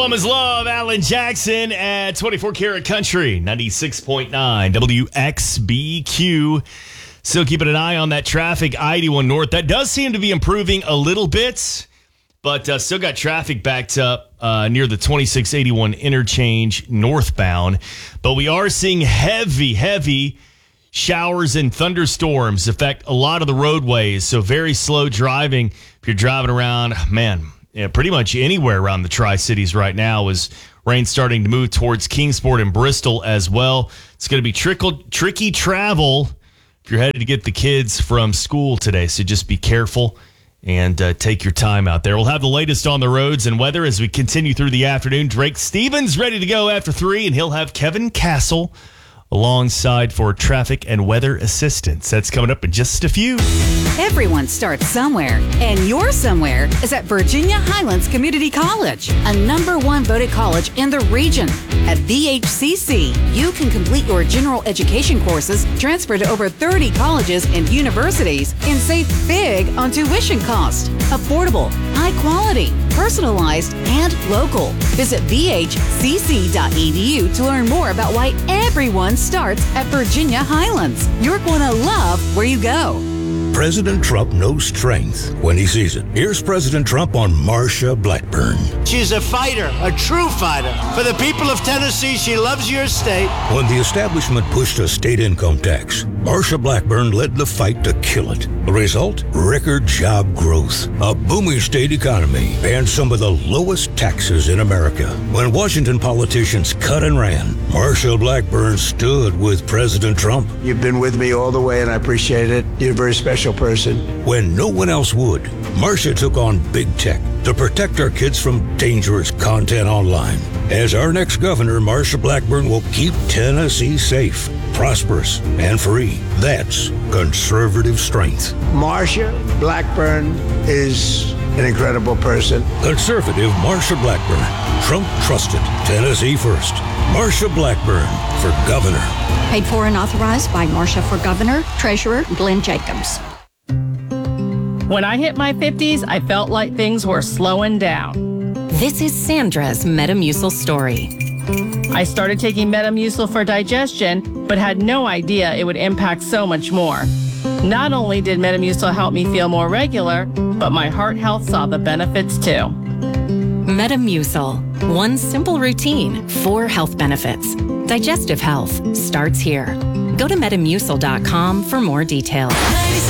Oklahoma's Love, Alan Jackson at 24 Karat Country, 96.9 WXBQ. Still keeping an eye on that traffic, I-81 North. That does seem to be improving a little bit, but still got traffic backed up near the 2681 interchange northbound. But we are seeing heavy showers and thunderstorms affect a lot of the roadways, so very slow driving. If you're driving around, pretty much anywhere around the Tri-Cities right now, is rain starting to move towards Kingsport and Bristol as well. It's going to be tricky travel if you're headed to get the kids from school today, so just be careful and take your time out there. We'll have the latest on the roads and weather as we continue through the afternoon. Drake Stevens ready to go after 3, and he'll have Kevin Castle alongside for traffic and weather assistance. That's coming up in just a few. Everyone starts somewhere, and your somewhere is at Virginia Highlands Community College, a #1 voted college in the region. At VHCC, you can complete your general education courses, transfer to over 30 colleges and universities, and save big on tuition cost. Affordable, high quality, personalized, and local. Visit vhcc.edu to learn more about why everyone starts at Virginia Highlands. You're going to love where you go. President Trump knows strength when he sees it. Here's President Trump on Marsha Blackburn. She's a fighter, a true fighter. For the people of Tennessee, she loves your state. When the establishment pushed a state income tax, Marsha Blackburn led the fight to kill it. The result? Record job growth, a booming state economy, and some of the lowest taxes in America. When Washington politicians cut and ran, Marsha Blackburn stood with President Trump. You've been with me all the way, and I appreciate it. You're a very special person. When no one else would, Marsha took on big tech to protect our kids from dangerous content online. As our next governor, Marsha Blackburn will keep Tennessee safe, prosperous, and free. That's conservative strength. Marsha Blackburn is an incredible person. Conservative Marsha Blackburn. Trump trusted. Tennessee first. Marsha Blackburn for governor. Paid for and authorized by Marsha for Governor, Treasurer Glenn Jacobs. When I hit my 50s, I felt like things were slowing down. This is Sandra's Metamucil story. I started taking Metamucil for digestion, but had no idea it would impact so much more. Not only did Metamucil help me feel more regular, but my heart health saw the benefits too. Metamucil. One simple routine, 4 health benefits. Digestive health starts here. Go to metamucil.com for more details.